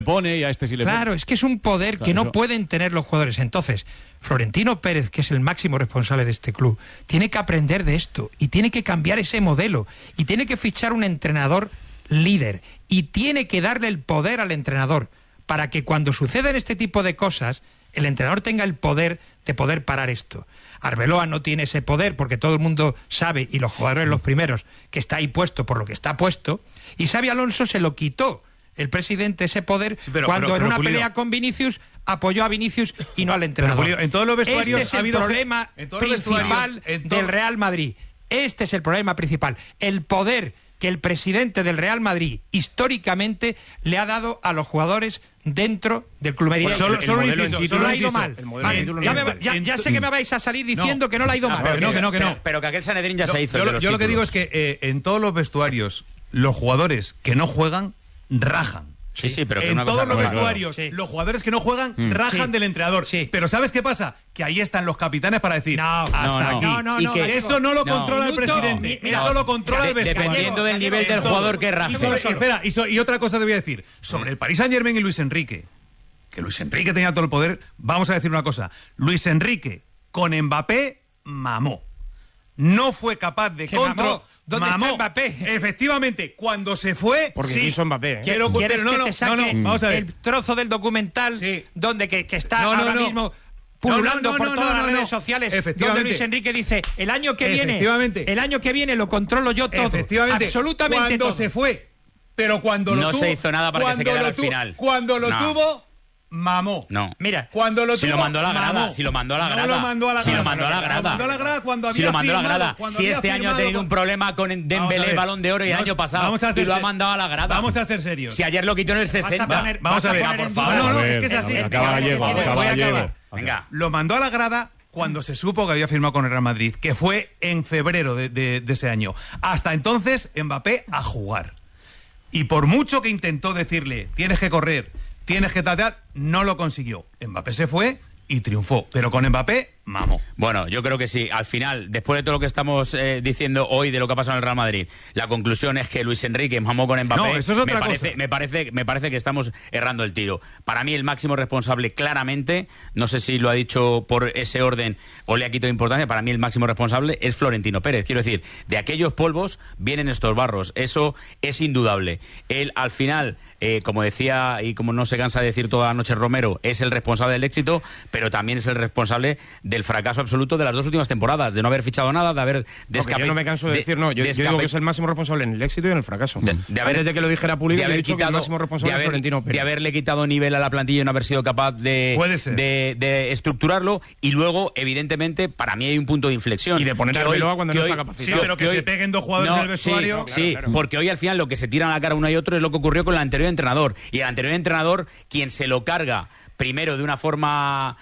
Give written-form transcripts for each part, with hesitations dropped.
pone y a este sí le pone. Claro, es que es un poder que no pueden tener los jugadores. Entonces, Florentino Pérez, que es el máximo responsable de este club, tiene que aprender de esto y tiene que cambiar ese modelo y tiene que fichar un entrenador líder y tiene que darle el poder al entrenador para que cuando sucedan este tipo de cosas, el entrenador tenga el poder de poder parar esto. Arbeloa no tiene ese poder porque todo el mundo sabe, y los jugadores los primeros, que está ahí puesto por lo que está puesto, y Xabi Alonso se lo quitó el presidente ese poder cuando en una pelea con Vinicius apoyó a Vinicius y no al entrenador. En todos los vestuarios este es el problema principal del Real Madrid. Este es el problema principal. El poder que el presidente del Real Madrid históricamente le ha dado a los jugadores dentro del club. Solo no ha ido mal. Ya sé que me vais a salir diciendo que no le ha ido mal. Pero que aquel Sanedrín ya se hizo. Yo lo que digo es que en todos los vestuarios los jugadores que no juegan rajan. Sí, pero en todos los vestuarios, los jugadores que no juegan rajan del entrenador. Pero ¿sabes qué pasa? Que ahí están los capitanes para decir hasta aquí. Y que eso no lo controla el presidente. Eso lo controla el vestuario. Dependiendo del nivel del jugador que raje. Espera, y otra cosa te voy a decir. Sobre el Paris Saint-Germain y Luis Enrique, que Luis Enrique tenía todo el poder, vamos a decir una cosa. Luis Enrique con Mbappé mamó. No fue capaz de controlar. ¿Dónde está Mbappé? Efectivamente, cuando se fue... Porque quiso Mbappé, ¿eh? ¿Quieres que te saque el trozo del documental donde que está ahora mismo pululando por todas las redes sociales, donde Luis Enrique dice, el año que viene lo controlo yo todo, absolutamente cuando todo. Se fue, pero cuando lo no tuvo... se hizo nada para que se quedara al final. Cuando lo tuvo... Mamó. No. Mira, cuando lo si lo mandó a la grada, si lo mandó a la grada. No lo mandó a la grada. Si lo mandó a la grada. Lo mandó a la grada cuando había si lo mandó a la grada. firmado, Si este año ha tenido un problema con Dembélé, Balón de Oro, y el año pasado y lo ha mandado a la grada. Vamos a ser serios. Si ayer lo quitó en el 60. Vamos a ver, por favor. No, es que es así. Acaba Gallego. Venga. Lo mandó a la grada cuando se supo que había firmado con el Real Madrid, que fue en febrero de ese año. Hasta entonces, Mbappé a jugar. Y por mucho que intentó decirle, tienes que correr, tienes que tatear, no lo consiguió. Mbappé se fue y triunfó, pero con Mbappé mamó. Bueno, yo creo que sí. Al final, después de todo lo que estamos diciendo hoy de lo que ha pasado en el Real Madrid, la conclusión es que Luis Enrique mamó con Mbappé. No, eso es otra cosa. Me parece que estamos errando el tiro. Para mí el máximo responsable, claramente, no sé si lo ha dicho por ese orden o le ha quitado importancia, para mí el máximo responsable es Florentino Pérez. Quiero decir, de aquellos polvos vienen estos barros. Eso es indudable. Él, al final, como decía y como no se cansa de decir toda la noche Romero, es el responsable del éxito, pero también es el responsable del fracaso absoluto de las dos últimas temporadas, de no haber fichado nada, de haber yo no me canso de decir, yo digo que es el máximo responsable en el éxito y en el fracaso. Antes de que lo dijera Pulido, he dicho que el máximo responsable es Florentino Pérez. De haberle quitado nivel a la plantilla y no haber sido capaz de estructurarlo, y luego, evidentemente, para mí hay un punto de inflexión. Y de poner a Arbeloa cuando no está capacitado. Sí, pero que se peguen dos jugadores en el vestuario. Claro. Porque hoy al final lo que se tiran a la cara uno y otro es lo que ocurrió con el anterior entrenador. Y el anterior entrenador, quien se lo carga primero de una forma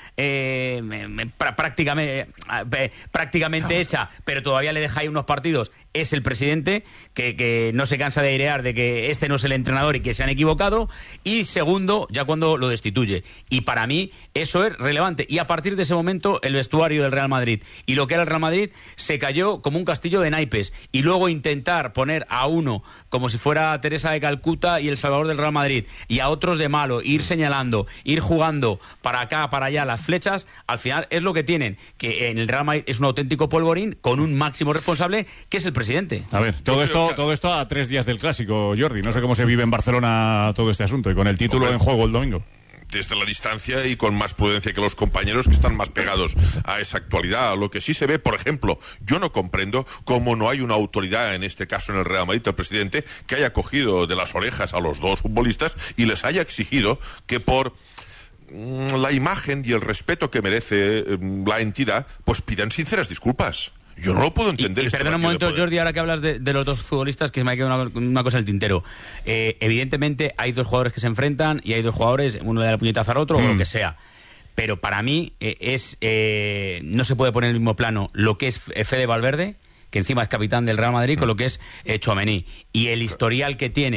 prácticamente hecha, pero todavía le deja ahí unos partidos, es el presidente, que no se cansa de airear de que este no es el entrenador y que se han equivocado, y segundo, ya cuando lo destituye. Y para mí eso es relevante. Y a partir de ese momento, el vestuario del Real Madrid y lo que era el Real Madrid se cayó como un castillo de naipes. Y luego intentar poner a uno como si fuera Teresa de Calcuta y el salvador del Real Madrid, y a otros de malo, ir señalando, ir jugando para acá, para allá las flechas, al final es lo que tienen, que en el Real Madrid es un auténtico polvorín con un máximo responsable que es el presidente. A ver, todo esto a 3 días del Clásico, Jordi. No sé cómo se vive en Barcelona todo este asunto y con el título en juego el domingo. Desde la distancia y con más prudencia que los compañeros que están más pegados a esa actualidad. Lo que sí se ve, por ejemplo, yo no comprendo cómo no hay una autoridad, en este caso en el Real Madrid, el presidente, que haya cogido de las orejas a los dos futbolistas y les haya exigido que por la imagen y el respeto que merece la entidad, pues pidan sinceras disculpas. Yo no lo puedo entender. Y perdona un momento, Jordi, ahora que hablas de los dos futbolistas, que me ha quedado una cosa en el tintero. Evidentemente hay dos jugadores que se enfrentan y hay dos jugadores, uno le da el puñetazo al otro o lo que sea. Pero para mí no se puede poner en el mismo plano lo que es Fede Valverde, que encima es capitán del Real Madrid, con lo que es Tchouaméni. Y el historial que tiene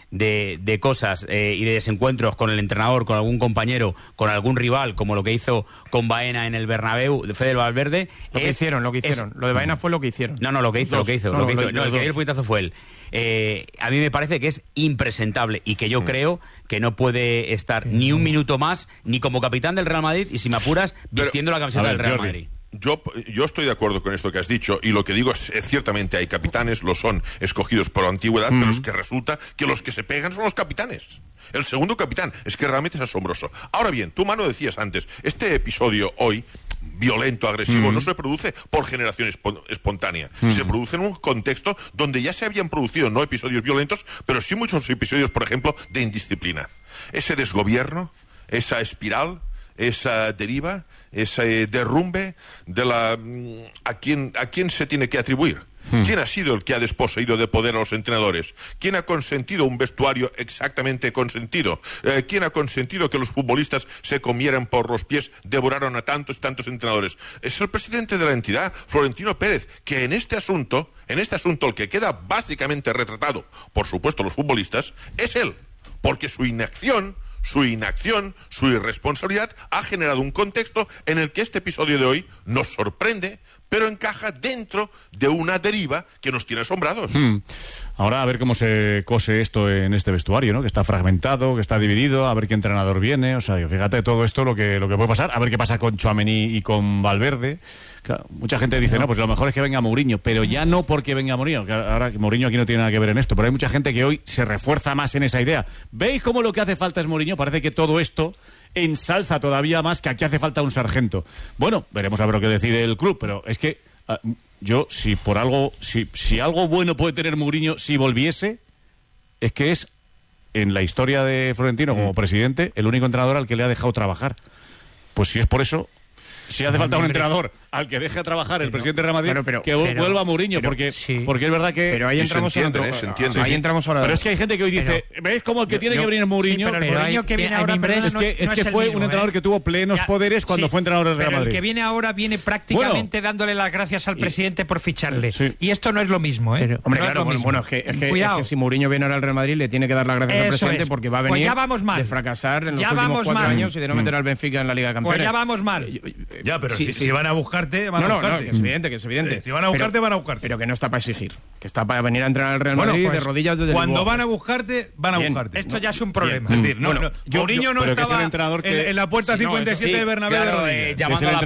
de cosas y de desencuentros con el entrenador, con algún compañero, con algún rival, como lo que hizo con Baena en el Bernabéu, de Fede Valverde. Lo que hicieron. Lo de Baena fue lo que hicieron. No, el que dio el puñetazo fue él. A mí me parece que es impresentable y que yo creo que no puede estar ni un minuto más ni como capitán del Real Madrid y, si me apuras, vistiendo la camiseta del Real Madrid. Yo estoy de acuerdo con esto que has dicho, y lo que digo es ciertamente hay capitanes, lo son escogidos por antigüedad, pero es que resulta que los que se pegan son los capitanes. El segundo capitán, es que realmente es asombroso. Ahora bien, tú, Manu, decías antes, este episodio hoy, violento, agresivo, no se produce por generación espontánea. Se produce en un contexto donde ya se habían producido no episodios violentos, pero sí muchos episodios, por ejemplo, de indisciplina. Ese desgobierno, esa espiral, esa deriva, ese derrumbe de la... ¿A quién se tiene que atribuir? ¿Quién ha sido el que ha desposeído de poder a los entrenadores? ¿Quién ha consentido un vestuario exactamente consentido? ¿Quién ha consentido que los futbolistas se comieran por los pies, devoraron a tantos y tantos entrenadores? Es el presidente de la entidad, Florentino Pérez, que en este asunto el que queda básicamente retratado, por supuesto los futbolistas, es él, porque su inacción, su irresponsabilidad ha generado un contexto en el que este episodio de hoy nos sorprende, pero encaja dentro de una deriva que nos tiene asombrados. Ahora a ver cómo se cose esto en este vestuario, ¿no? Que está fragmentado, que está dividido, a ver qué entrenador viene, o sea, fíjate todo esto lo que puede pasar, a ver qué pasa con Tchouaméni y con Valverde. Claro, mucha gente dice, no, pues lo mejor es que venga Mourinho, pero ya no porque venga Mourinho, que ahora Mourinho aquí no tiene nada que ver en esto, pero hay mucha gente que hoy se refuerza más en esa idea. ¿Veis cómo lo que hace falta es Mourinho? Parece que todo esto ensalza todavía más que aquí hace falta un sargento. Bueno, veremos a ver lo que decide el club, pero es que yo, si algo bueno puede tener Mourinho si volviese, es que es, en la historia de Florentino como presidente, el único entrenador al que le ha dejado trabajar. Pues si es por eso, si hace falta un entrenador al que deje a trabajar el presidente de Real Madrid, que vuelva Mourinho, porque es verdad que... Pero ahí entramos ahí entramos ahora. Pero es que hay gente que hoy dice, ¿veis cómo el que tiene que venir Mourinho? Sí, pero el Mourinho que viene ahora es que fue un entrenador que tuvo plenos poderes cuando fue entrenador del Real Madrid. El que viene ahora viene prácticamente dándole las gracias al presidente por ficharle. Y esto no es lo mismo, ¿eh? Pero, hombre, claro, es que si Mourinho viene ahora al Real Madrid le tiene que dar las gracias al presidente porque va a venir de fracasar en los últimos 4 años y de no meter al Benfica en la Liga de Campeones. Pues ya vamos mal. Ya, pero si van a buscarte, van a buscarte. Que es evidente. Si van a buscarte, van a buscarte. Pero que no está para exigir. Que está para venir a entrenar al Real Madrid de rodillas desde cuando van a buscarte, van a buscarte. Esto ya es un problema. Es decir, Mourinho no estaba en la puerta 57 del Bernabéu. Es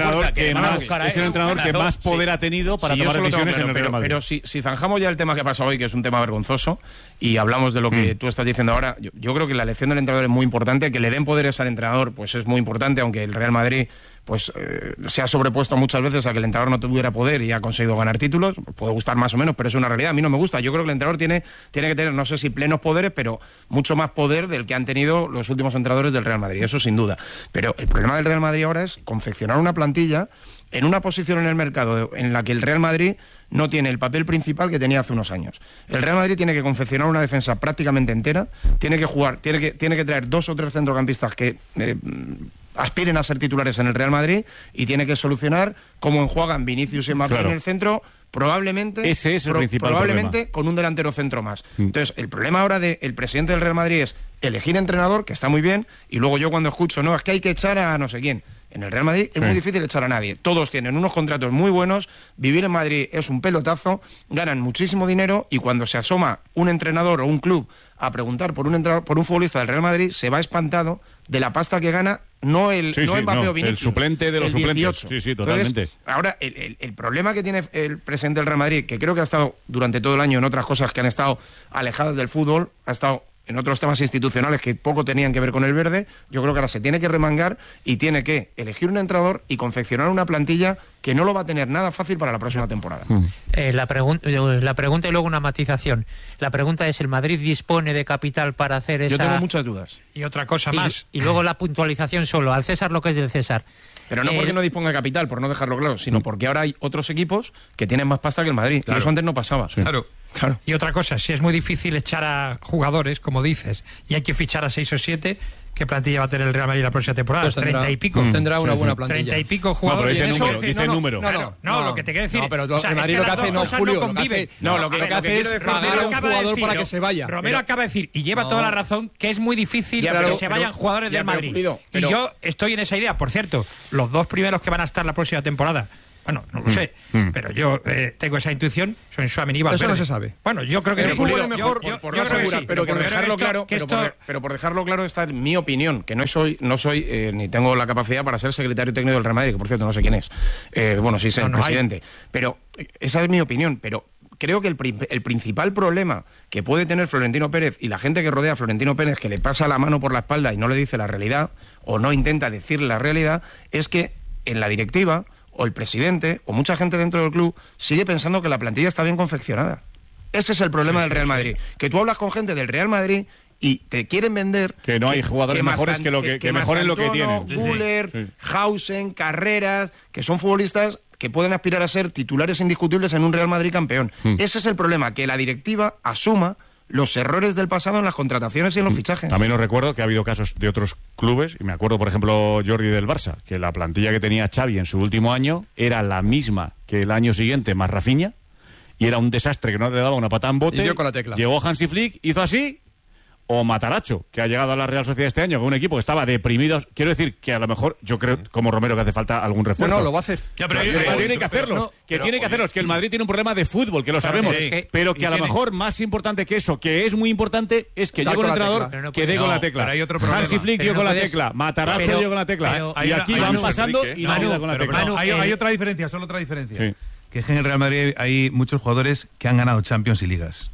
el entrenador que más poder ha tenido para tomar decisiones en el Real Madrid. Pero si zanjamos ya el tema que ha pasado hoy, que es un tema vergonzoso, y hablamos de lo que tú estás diciendo ahora, yo creo que la elección del entrenador es muy importante. Que le den poderes al entrenador, pues es muy importante, aunque el Real Madrid se ha sobrepuesto muchas veces a que el entrenador no tuviera poder y ha conseguido ganar títulos. Puede gustar más o menos, pero es una realidad. A mí no me gusta. Yo creo que el entrenador tiene que tener, no sé si plenos poderes, pero mucho más poder del que han tenido los últimos entrenadores del Real Madrid, eso sin duda. Pero el problema del Real Madrid ahora es confeccionar una plantilla en una posición en el mercado en la que el Real Madrid no tiene el papel principal que tenía hace unos años. El Real Madrid tiene que confeccionar una defensa prácticamente entera, tiene que traer 2 o 3 centrocampistas que aspiren a ser titulares en el Real Madrid y tiene que solucionar cómo enjuagan Vinicius y Mbappé en el centro, probablemente ese es el principal problema. Con un delantero centro más. Entonces, el problema ahora del presidente del Real Madrid es elegir entrenador, que está muy bien, y luego yo cuando escucho, no, es que hay que echar a no sé quién. En el Real Madrid es muy difícil echar a nadie. Todos tienen unos contratos muy buenos, vivir en Madrid es un pelotazo, ganan muchísimo dinero y cuando se asoma un entrenador o un club a preguntar por un futbolista del Real Madrid, se va espantado de la pasta que gana, no Mbappé o Vinicius, el suplente de los suplentes. 18. Sí, totalmente. Entonces, ahora, el problema que tiene el presidente del Real Madrid, que creo que ha estado durante todo el año en otras cosas que han estado alejadas del fútbol, ha estado en otros temas institucionales que poco tenían que ver con el verde, yo creo que ahora se tiene que remangar y tiene que elegir un entrenador y confeccionar una plantilla que no lo va a tener nada fácil para la próxima temporada. La pregunta y luego una matización. La pregunta es, ¿el Madrid dispone de capital para hacer esa...? Yo tengo muchas dudas. Y otra cosa más. Y luego la puntualización solo, al César lo que es del César. Pero no porque no disponga de capital, por no dejarlo claro, sino porque ahora hay otros equipos que tienen más pasta que el Madrid. Claro. Y eso antes no pasaba. Sí. Claro. Y otra cosa, si es muy difícil echar a jugadores, como dices, y hay que fichar a 6 o 7, ¿Qué plantilla va a tener el Real Madrid la próxima temporada? Pues tendrá, 30 y pico. Tendrá una buena plantilla. 30 y pico jugadores. Dice número. No, lo que te quiero decir. No, pero o sea, el Madrid lo que hace, no, Julio, no conviven. lo que hace es pagar a un jugador para que se vaya. Romero acaba de decir, y lleva toda la razón, que es muy difícil que se vayan jugadores del Madrid. Y yo estoy en esa idea. Por cierto, los dos primeros que van a estar la próxima temporada, bueno, no lo sé, pero yo tengo esa intuición, son Tchouaméni y Valverde. Eso no se sabe. Bueno, yo creo que El fútbol es mejor, mejor por yo no creo que asegurar, sí, pero por dejarlo claro, pero por dejarlo claro está mi opinión, que no soy ni tengo la capacidad para ser secretario técnico del Real Madrid, que por cierto no sé quién es. Bueno, sí sé el presidente, pero esa es mi opinión, pero creo que el principal problema que puede tener Florentino Pérez y la gente que rodea a Florentino Pérez, que le pasa la mano por la espalda y no le dice la realidad, o no intenta decirle la realidad, es que en la directiva, o el presidente, o mucha gente dentro del club, sigue pensando que la plantilla está bien confeccionada. Ese es el problema del Real Madrid. Que tú hablas con gente del Real Madrid y te quieren vender... Que no hay jugadores mejores que mejoren lo que tienen. Müller, Hausen, Carreras, que son futbolistas que pueden aspirar a ser titulares indiscutibles en un Real Madrid campeón. Ese es el problema, que la directiva asuma los errores del pasado en las contrataciones y en los fichajes. También os recuerdo que ha habido casos de otros clubes, y me acuerdo, por ejemplo, Jordi del Barça, que la plantilla que tenía Xavi en su último año era la misma que el año siguiente, más Rafinha, y era un desastre que no le daba una patada en bote. Y dio con la tecla. Llegó Hansi Flick, hizo así, o Mataracho, que ha llegado a la Real Sociedad este año con un equipo que estaba deprimido. Quiero decir que a lo mejor, yo creo, como Romero, que hace falta algún refuerzo. No, lo va a hacer. Ya, pero tiene que hacerlos. Que el Madrid tiene un problema de fútbol, que lo sabemos. Pero que a lo mejor más importante que eso, que es muy importante, es que llegue un entrenador que dé con la tecla. Hansi Flick dio con la tecla, Mataracho dio con la tecla. Y aquí van pasando y nadie da con la tecla. Hay otra diferencia, solo otra diferencia. Que es que en el Real Madrid hay muchos jugadores que han ganado Champions y Ligas.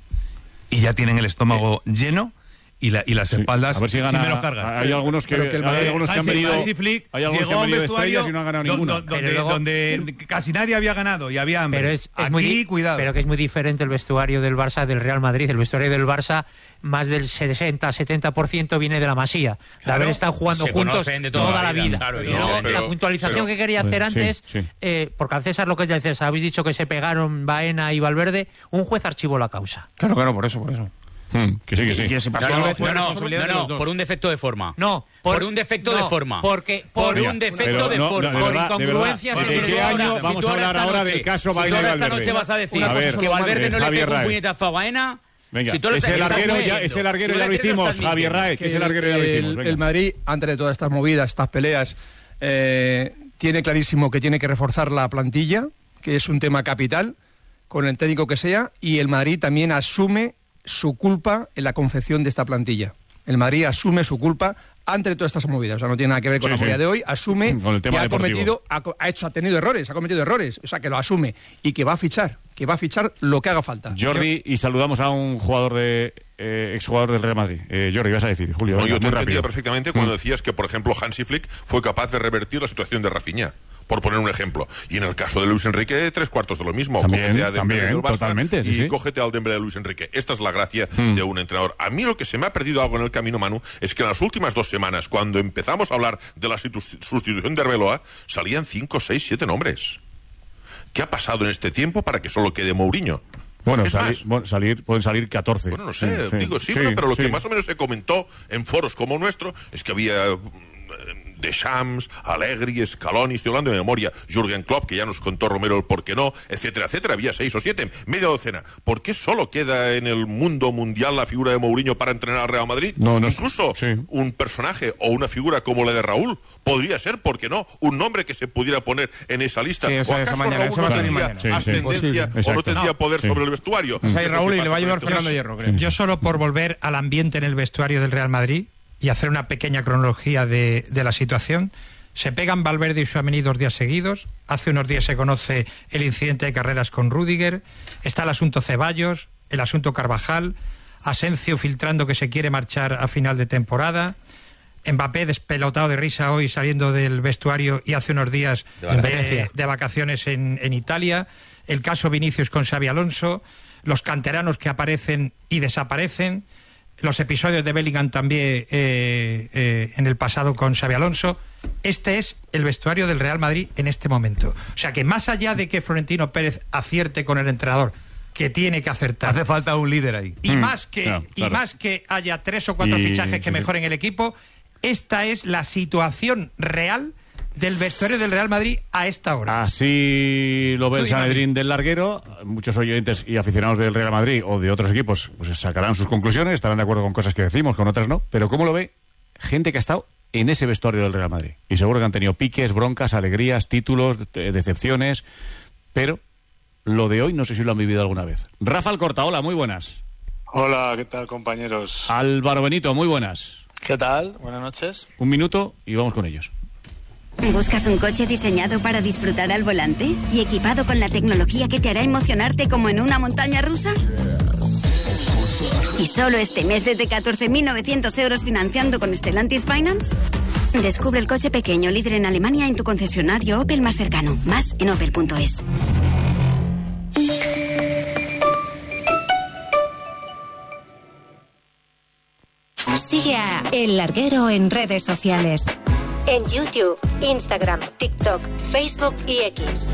Y ya tienen el estómago lleno y las espaldas a ver si gana, sin menos carga. Hay algunos que han venido, hay algunos que han venido de estrellas y no han ganado ninguna. Donde casi nadie había ganado y había hambre. Pero es aquí, cuidado. Pero que es muy diferente el vestuario del Barça del Real Madrid. El vestuario del Barça, más del 60-70% viene de la Masía. De haber estado jugando juntos toda la vida. Claro, la puntualización que quería hacer antes, porque al César, lo que es del César, habéis dicho que se pegaron Baena y Valverde, un juez archivó la causa. Claro, por eso. Que sí. Y se pasó por un defecto de forma. No, por un defecto de forma. Por un defecto de forma. Por incongruencias. ¿De qué año vamos a hablar ahora del caso Baena y Valverde? Esta noche vas a decir que Valverde no le pegó un puñetazo a Baena. Venga, ese larguero ya lo hicimos, Javier Raez, que ese larguero ya lo hicimos. El Madrid, antes de todas estas movidas, estas peleas, tiene clarísimo que tiene que reforzar la plantilla, que es un tema capital, con el técnico que sea, y el Madrid también asume su culpa en la confección de esta plantilla. El Madrid asume su culpa ante todas estas movidas. O sea, no tiene nada que ver con la movida de hoy. Asume con el tema que ha tenido errores, ha cometido errores. O sea, que lo asume y que va a fichar lo que haga falta. Jordi, y saludamos a un jugador exjugador del Real Madrid. Jordi, vas a decir, Julio. No, yo te entendía perfectamente cuando decías que, por ejemplo, Hansi Flick fue capaz de revertir la situación de Rafinha, por poner un ejemplo. Y en el caso de Luis Enrique, 3/4 de lo mismo. También, Barça, totalmente. Y cógete al Dembélé de Luis Enrique. Esta es la gracia de un entrenador. A mí lo que se me ha perdido algo en el camino, Manu, es que en las últimas 2 semanas, cuando empezamos a hablar de la sustitución de Arbeloa, salían 5, 6, 7 nombres. ¿Qué ha pasado en este tiempo para que solo quede Mourinho? Bueno, pueden salir 14. Bueno, no sé, pero lo que más o menos se comentó en foros como nuestro es que había Deschamps, Allegri, Scaloni, estoy hablando de memoria, Jürgen Klopp, que ya nos contó Romero el por qué no, etcétera, etcétera. Había 6 o 7, media docena. ¿Por qué solo queda en el mundo mundial la figura de Mourinho para entrenar al Real Madrid? Incluso un personaje o una figura como la de Raúl podría ser, ¿por qué no? Un nombre que se pudiera poner en esa lista. ¿O acaso Raúl no tendría ascendencia o no tendría poder sobre el vestuario? Raúl, y le va a llevar Fernando Hierro, creo. Yo solo por volver al ambiente en el vestuario del Real Madrid y hacer una pequeña cronología de la situación. Se pegan Valverde y Tchouaméni 2 días seguidos. Hace unos días se conoce el incidente de Carreras con Rüdiger. Está el asunto Ceballos, el asunto Carvajal, Asensio filtrando que se quiere marchar a final de temporada, Mbappé despelotado de risa hoy saliendo del vestuario y hace unos días de vacaciones en Italia, el caso Vinicius con Xabi Alonso, los canteranos que aparecen y desaparecen, los episodios de Bellingham también en el pasado con Xabi Alonso. Este es el vestuario del Real Madrid en este momento. O sea que más allá de que Florentino Pérez acierte con el entrenador, que tiene que acertar, hace falta un líder ahí. Y más que haya 3 o 4 fichajes que mejoren el equipo, esta es la situación real del vestuario del Real Madrid a esta hora. Así lo ve el Sanedrín del Larguero. Muchos oyentes y aficionados del Real Madrid o de otros equipos pues sacarán sus conclusiones, estarán de acuerdo con cosas que decimos, con otras no. Pero ¿cómo lo ve gente que ha estado en ese vestuario del Real Madrid? Y seguro que han tenido piques, broncas, alegrías, títulos, decepciones. Pero lo de hoy no sé si lo han vivido alguna vez. Rafa Alcorta, hola, muy buenas. Hola, ¿qué tal, compañeros? Álvaro Benito, muy buenas. ¿Qué tal? Buenas noches. Un minuto y vamos con ellos. ¿Buscas un coche diseñado para disfrutar al volante y equipado con la tecnología que te hará emocionarte como en una montaña rusa? ¿Y solo este mes desde 14.900 euros financiando con Stellantis Finance? Descubre el coche pequeño líder en Alemania en tu concesionario Opel más cercano. Más en opel.es. Sigue a El Larguero en redes sociales. En YouTube, Instagram, TikTok, Facebook y X.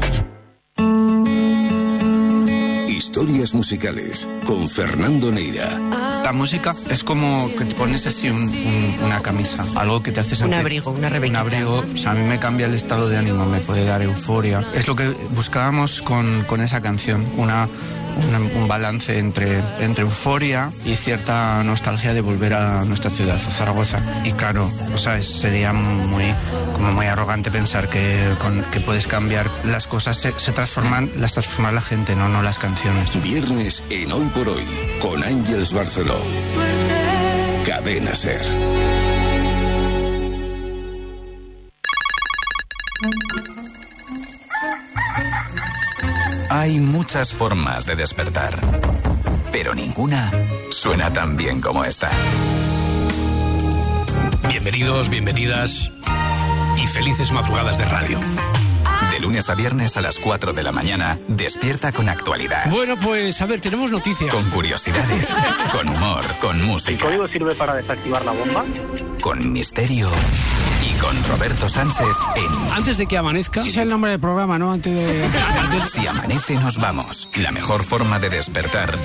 Historias musicales con Fernando Neira. La música es como que te pones así una camisa, algo que te hace sentir... Un abrigo, una rebellita. Un abrigo, o sea, a mí me cambia el estado de ánimo, me puede dar euforia. Es lo que buscábamos con esa canción, un balance entre euforia y cierta nostalgia de volver a nuestra ciudad, a Zaragoza. Y claro, o sea, sería muy arrogante pensar que puedes cambiar las cosas, se transforman, las transforma la gente, no las canciones. Viernes en Hoy por Hoy, con Ángeles Barceló. Cadena SER. Hay muchas formas de despertar, pero ninguna suena tan bien como esta. Bienvenidos, bienvenidas y felices madrugadas de radio. De lunes a viernes a las 4 de la mañana, despierta con actualidad. Bueno, pues a ver, tenemos noticias. Con curiosidades, con humor, con música. ¿El código sirve para desactivar la bomba? Con misterio y con Roberto Sánchez en... Antes de que amanezca... Es el nombre del programa, ¿no? Antes de... Si amanece nos vamos. La mejor forma de despertar